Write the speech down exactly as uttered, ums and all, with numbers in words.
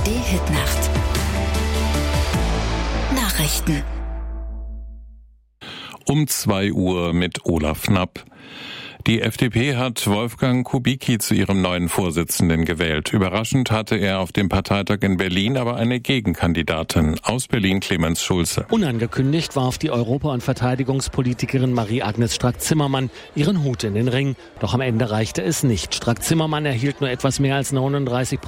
A R D-Hitnacht. Nachrichten. Um zwei Uhr mit Olaf Knapp. Die F D P hat Wolfgang Kubicki zu ihrem neuen Vorsitzenden gewählt. Überraschend hatte er auf dem Parteitag in Berlin aber eine Gegenkandidatin. Aus Berlin Clemens Schulze. Unangekündigt warf die Europa- und Verteidigungspolitikerin Marie-Agnes Strack-Zimmermann ihren Hut in den Ring. Doch am Ende reichte es nicht. Strack-Zimmermann erhielt nur etwas mehr als neununddreißig Prozent